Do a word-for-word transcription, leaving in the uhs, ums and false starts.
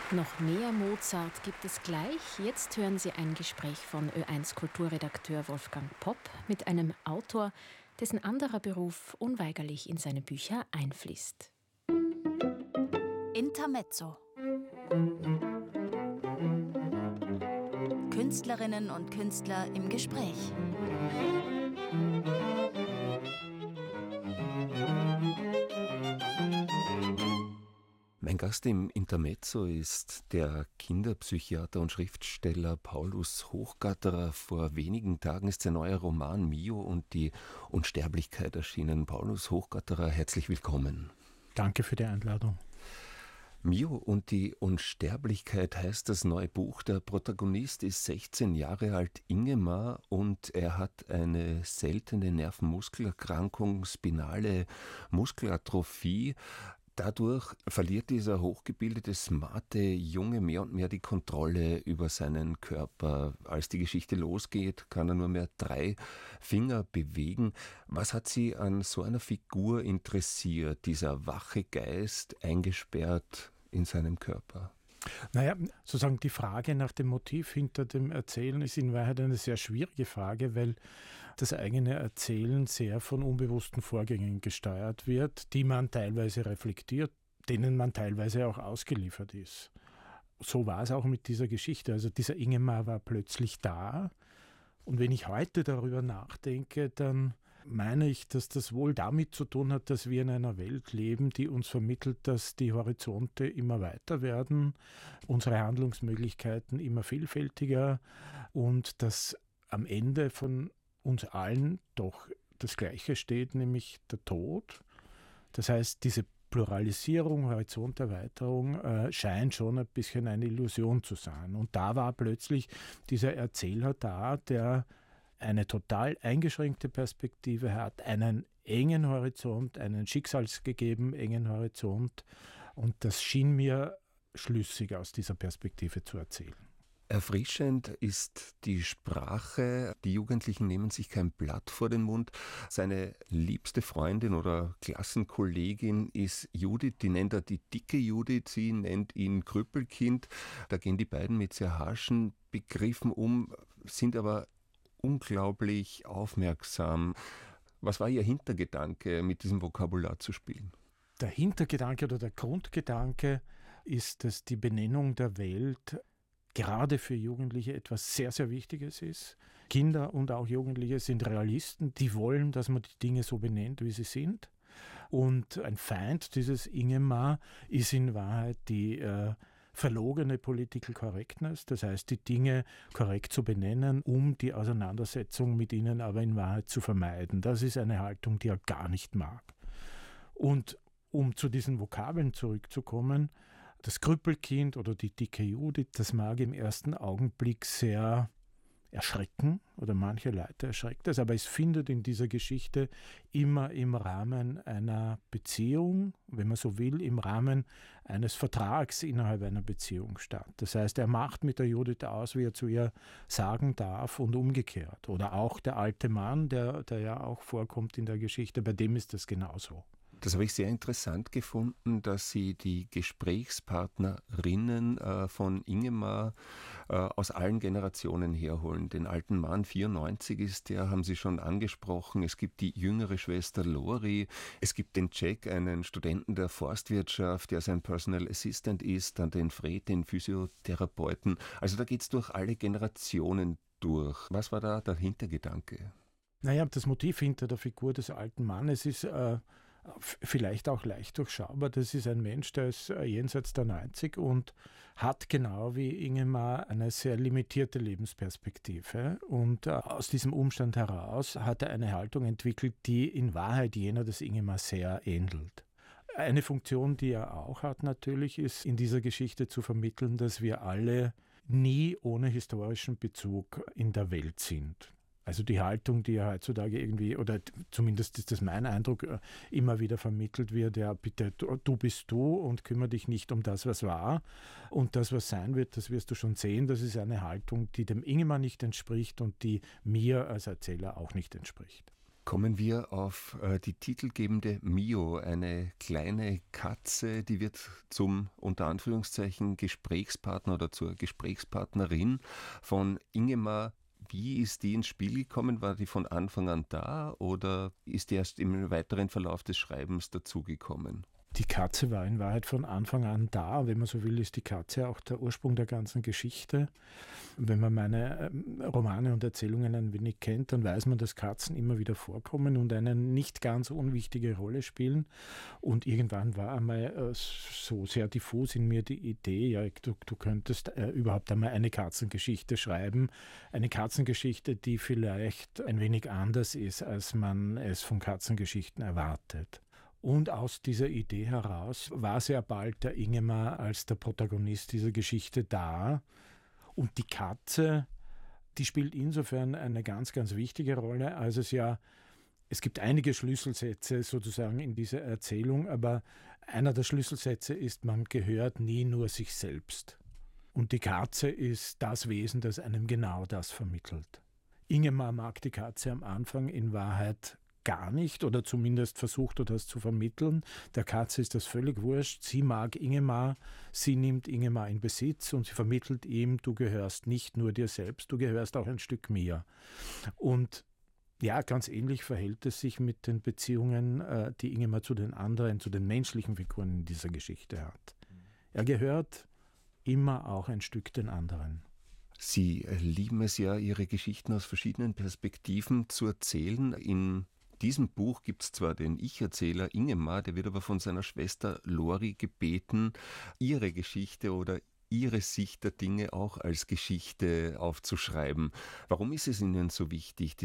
Noch mehr Mozart gibt es gleich. Jetzt hören Sie ein Gespräch von Ö eins Kulturredakteur Wolfgang Popp mit einem Autor, dessen anderer Beruf unweigerlich in seine Bücher einfließt. Intermezzo. Künstlerinnen und Künstler im Gespräch. Mein Gast im Intermezzo ist der Kinderpsychiater und Schriftsteller Paulus Hochgatterer. Vor wenigen Tagen ist sein neuer Roman Mio und die Unsterblichkeit erschienen. Paulus Hochgatterer, herzlich willkommen. Danke für die Einladung. Mio und die Unsterblichkeit heißt das neue Buch. Der Protagonist ist sechzehn Jahre alt, Ingemar, und er hat eine seltene Nervenmuskelerkrankung, spinale Muskelatrophie. Dadurch verliert dieser hochgebildete, smarte Junge mehr und mehr die Kontrolle über seinen Körper. Als die Geschichte losgeht, kann er nur mehr drei Finger bewegen. Was hat Sie an so einer Figur interessiert, dieser wache Geist eingesperrt in seinem Körper? Naja, sozusagen die Frage nach dem Motiv hinter dem Erzählen ist in Wahrheit eine sehr schwierige Frage, weil das eigene Erzählen sehr von unbewussten Vorgängen gesteuert wird, die man teilweise reflektiert, denen man teilweise auch ausgeliefert ist. So war es auch mit dieser Geschichte. Also dieser Ingemar war plötzlich da, und wenn ich heute darüber nachdenke, dann meine ich, dass das wohl damit zu tun hat, dass wir in einer Welt leben, die uns vermittelt, dass die Horizonte immer weiter werden, unsere Handlungsmöglichkeiten immer vielfältiger und dass am Ende von uns allen doch das Gleiche steht, nämlich der Tod. Das heißt, diese Pluralisierung, Horizonterweiterung äh, scheint schon ein bisschen eine Illusion zu sein. Und da war plötzlich dieser Erzähler da, der eine total eingeschränkte Perspektive hat, einen engen Horizont, einen schicksalsgegeben engen Horizont. Und das schien mir schlüssig aus dieser Perspektive zu erzählen. Erfrischend ist die Sprache. Die Jugendlichen nehmen sich kein Blatt vor den Mund. Seine liebste Freundin oder Klassenkollegin ist Judith. Die nennt er die dicke Judith. Sie nennt ihn Krüppelkind. Da gehen die beiden mit sehr harschen Begriffen um, sind aber unglaublich aufmerksam. Was war Ihr Hintergedanke, mit diesem Vokabular zu spielen? Der Hintergedanke oder der Grundgedanke ist, dass die Benennung der Welt gerade für Jugendliche etwas sehr, sehr Wichtiges ist. Kinder und auch Jugendliche sind Realisten, die wollen, dass man die Dinge so benennt, wie sie sind. Und ein Feind dieses Ingemar ist in Wahrheit die äh, verlogene Political Correctness, das heißt, die Dinge korrekt zu benennen, um die Auseinandersetzung mit ihnen aber in Wahrheit zu vermeiden. Das ist eine Haltung, die er gar nicht mag. Und um zu diesen Vokabeln zurückzukommen, das Krüppelkind oder die dicke Judith, das mag im ersten Augenblick sehr erschrecken oder manche Leute erschreckt es, aber es findet in dieser Geschichte immer im Rahmen einer Beziehung, wenn man so will, im Rahmen eines Vertrags innerhalb einer Beziehung statt. Das heißt, er macht mit der Judith aus, wie er zu ihr sagen darf und umgekehrt. Oder auch der alte Mann, der, der ja auch vorkommt in der Geschichte, bei dem ist das genauso. Das habe ich sehr interessant gefunden, dass Sie die Gesprächspartnerinnen äh, von Ingemar äh, aus allen Generationen herholen. Den alten Mann, vierundneunzig ist der, haben Sie schon angesprochen. Es gibt die jüngere Schwester Lori. Es gibt den Jack, einen Studenten der Forstwirtschaft, der sein Personal Assistant ist, dann den Fred, den Physiotherapeuten. Also da geht es durch alle Generationen durch. Was war da der Hintergedanke? Naja, das Motiv hinter der Figur des alten Mannes ist äh, vielleicht auch leicht durchschaubar. Das ist ein Mensch, der ist jenseits der neunzig und hat genau wie Ingemar eine sehr limitierte Lebensperspektive. Und aus diesem Umstand heraus hat er eine Haltung entwickelt, die in Wahrheit jener des Ingemar sehr ähnelt. Eine Funktion, die er auch hat natürlich, ist in dieser Geschichte zu vermitteln, dass wir alle nie ohne historischen Bezug in der Welt sind. Also die Haltung, die ja heutzutage irgendwie, oder zumindest ist das mein Eindruck, immer wieder vermittelt wird, ja bitte, du bist du und kümmere dich nicht um das, was war. Und das, was sein wird, das wirst du schon sehen. Das ist eine Haltung, die dem Ingemar nicht entspricht und die mir als Erzähler auch nicht entspricht. Kommen wir auf äh, die titelgebende Mio, eine kleine Katze, die wird zum, unter Anführungszeichen, Gesprächspartner oder zur Gesprächspartnerin von Ingemar. Wie ist die ins Spiel gekommen? War die von Anfang an da oder ist die erst im weiteren Verlauf des Schreibens dazugekommen? Die Katze war in Wahrheit von Anfang an da. Wenn man so will, ist die Katze auch der Ursprung der ganzen Geschichte. Wenn man meine Romane und Erzählungen ein wenig kennt, dann weiß man, dass Katzen immer wieder vorkommen und eine nicht ganz unwichtige Rolle spielen. Und irgendwann war einmal so sehr diffus in mir die Idee, ja, du, du könntest äh, überhaupt einmal eine Katzengeschichte schreiben. Eine Katzengeschichte, die vielleicht ein wenig anders ist, als man es von Katzengeschichten erwartet. Und aus dieser Idee heraus war sehr bald der Ingemar als der Protagonist dieser Geschichte da. Und die Katze, die spielt insofern eine ganz, ganz wichtige Rolle, als es ja, es gibt einige Schlüsselsätze sozusagen in dieser Erzählung, aber einer der Schlüsselsätze ist, man gehört nie nur sich selbst. Und die Katze ist das Wesen, das einem genau das vermittelt. Ingemar mag die Katze am Anfang in Wahrheit gar nicht oder zumindest versucht er das zu vermitteln. Der Katze ist das völlig wurscht. Sie mag Ingemar, sie nimmt Ingemar in Besitz und sie vermittelt ihm, du gehörst nicht nur dir selbst, du gehörst auch ein Stück mir. Und ja, ganz ähnlich verhält es sich mit den Beziehungen, die Ingemar zu den anderen, zu den menschlichen Figuren in dieser Geschichte hat. Er gehört immer auch ein Stück den anderen. Sie lieben es ja, Ihre Geschichten aus verschiedenen Perspektiven zu erzählen. In diesem Buch gibt es zwar den Ich-Erzähler Ingemar, der wird aber von seiner Schwester Lori gebeten, ihre Geschichte oder ihre Sicht der Dinge auch als Geschichte aufzuschreiben. Warum ist es Ihnen so wichtig,